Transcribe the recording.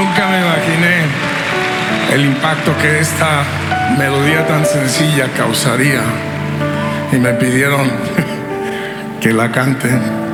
Nunca me imaginé el impacto que esta melodía tan sencilla causaría. Y me pidieron que la cante.